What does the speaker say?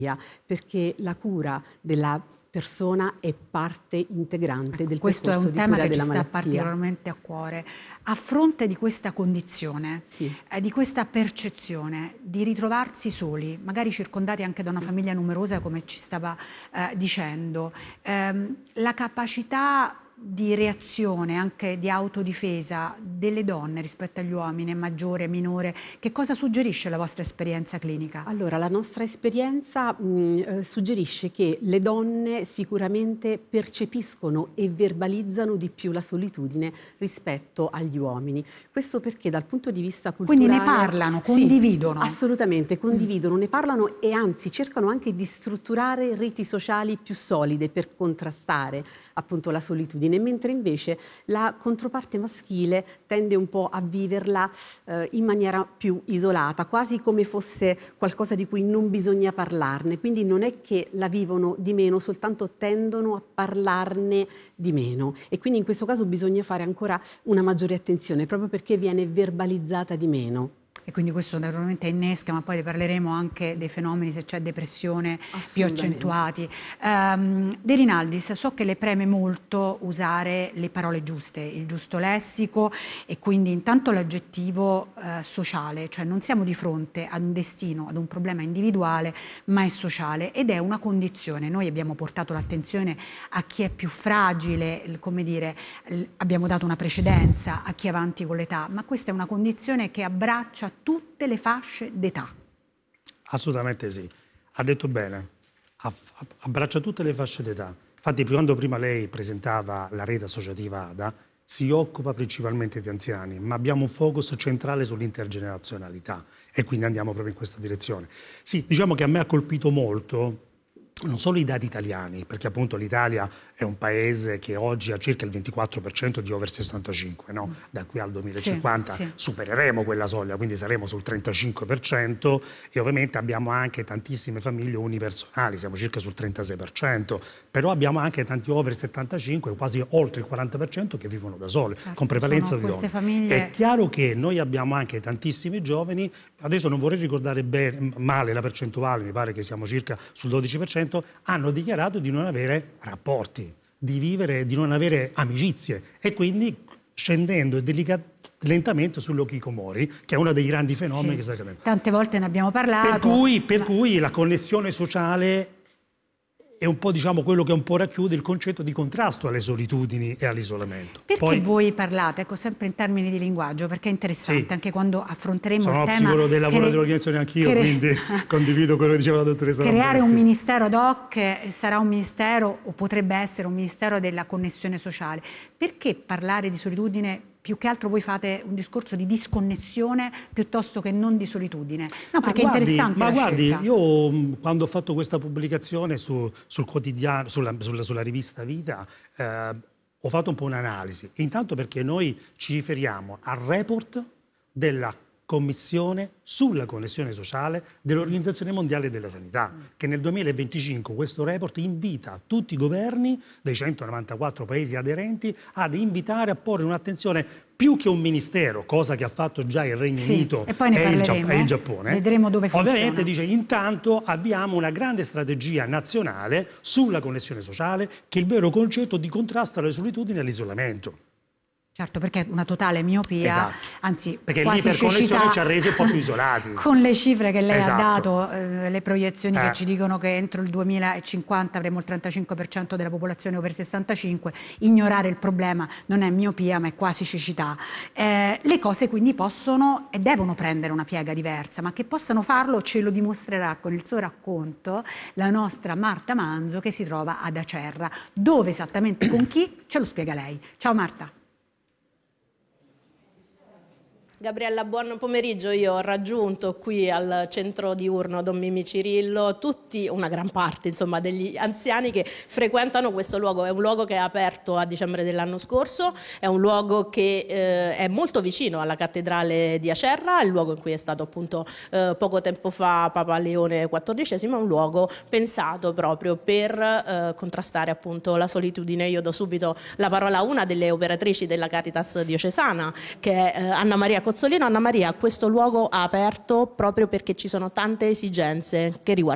perché la cura della persona è parte integrante del questo è percorso un di tema cura che ci della sta malattia. particolarmente a cuore. A fronte di questa condizione, Sì. di questa percezione di ritrovarsi soli, magari circondati anche da una famiglia numerosa, come ci stava dicendo, la capacità di reazione, anche di autodifesa delle donne rispetto agli uomini è maggiore, minore? Che cosa suggerisce la vostra esperienza clinica? Allora, la nostra esperienza suggerisce che le donne sicuramente percepiscono e verbalizzano di più la solitudine rispetto agli uomini. Questo perché dal punto di vista culturale... Quindi ne parlano, condividono? Sì, assolutamente, condividono, ne parlano e anzi cercano anche di strutturare reti sociali più solide per contrastare appunto la solitudine, mentre invece la controparte maschile tende un po' a viverla in maniera più isolata, quasi come fosse qualcosa di cui non bisogna parlarne. Quindi non è che la vivono di meno, soltanto tendono a parlarne di meno. E quindi in questo caso bisogna fare ancora una maggiore attenzione, proprio perché viene verbalizzata di meno. E quindi questo naturalmente innesca, ma poi ne parleremo anche dei fenomeni, se c'è depressione, più accentuati. De Rinaldis, so che le preme molto usare le parole giuste, il giusto lessico e quindi intanto l'aggettivo sociale, cioè non siamo di fronte ad un destino, ad un problema individuale, ma è sociale ed è una condizione. Noi abbiamo portato l'attenzione a chi è più fragile, come dire, abbiamo dato una precedenza a chi è avanti con l'età, ma questa è una condizione che abbraccia tutte le fasce d'età. Assolutamente sì, ha detto bene, abbraccia tutte le fasce d'età. Infatti quando prima lei presentava la rete associativa ADA si occupa principalmente di anziani, ma abbiamo un focus centrale sull'intergenerazionalità e quindi andiamo proprio in questa direzione. Sì, diciamo che a me ha colpito molto non solo i dati italiani, perché appunto l'Italia è un paese che oggi ha circa il 24% di over 65, no? Da qui al 2050 sì. supereremo quella soglia, quindi saremo sul 35% e ovviamente abbiamo anche tantissime famiglie unipersonali, siamo circa sul 36%, però abbiamo anche tanti over 75, quasi oltre il 40% che vivono da sole, certo, con prevalenza di donne. Famiglie... È chiaro che noi abbiamo anche tantissimi giovani, adesso non vorrei ricordare male la percentuale, mi pare che siamo circa sul 12%, hanno dichiarato di non avere rapporti, di non avere amicizie e quindi scendendo lentamente sull'hikikomori, che è uno dei grandi fenomeni che sta accadendo. Tante volte ne abbiamo parlato. Per cui la connessione sociale è un po', diciamo, quello che un po' racchiude il concetto di contrasto alle solitudini e all'isolamento. Perché voi parlate, ecco, sempre in termini di linguaggio, perché è interessante, sì, anche quando affronteremo sono il tema... Sono psicologo del lavoro dell'organizzazione anch'io, quindi condivido quello che diceva la dottoressa Lamberti. Creare un ministero ad hoc sarà un ministero, o potrebbe essere un ministero della connessione sociale. Perché parlare di solitudine? Più che altro voi fate un discorso di disconnessione piuttosto che non di solitudine. No, perché è interessante la scelta. Io quando ho fatto questa pubblicazione sul quotidiano, sulla rivista Vita, ho fatto un po' un'analisi. Intanto perché noi ci riferiamo al report della Commissione sulla connessione sociale dell'Organizzazione Mondiale della Sanità, che nel 2025 questo report invita tutti i governi dei 194 paesi aderenti ad invitare a porre un'attenzione più che un ministero, cosa che ha fatto già il Regno Unito e il Giappone. Vedremo dove funziona. Ovviamente dice intanto avviamo una grande strategia nazionale sulla connessione sociale, che è il vero concetto di contrasto alle solitudini e all'isolamento. Certo, perché una totale miopia, esatto, anzi perché l'iperconnessione ci ha resi un po' più isolati. Con le cifre che lei esatto. ha dato, le proiezioni che ci dicono che entro il 2050 avremo il 35% della popolazione over 65, ignorare il problema non è miopia ma è quasi cecità. Le cose quindi possono e devono prendere una piega diversa, ma che possano farlo ce lo dimostrerà con il suo racconto la nostra Marta Manzo, che si trova ad Acerra. Dove esattamente, con chi, ce lo spiega lei. Ciao Marta. Gabriella, buon pomeriggio. Io ho raggiunto qui al centro diurno Don Mimmi Cirillo una gran parte insomma, degli anziani che frequentano questo luogo. È un luogo che è aperto a dicembre dell'anno scorso, è un luogo che è molto vicino alla cattedrale di Acerra, è il luogo in cui è stato appunto poco tempo fa Papa Leone XIV, è un luogo pensato proprio per contrastare appunto la solitudine. Io do subito la parola a una delle operatrici della Caritas diocesana, che è Anna Maria Cozzolino. Anna Maria, questo luogo ha aperto proprio perché ci sono tante esigenze che riguardano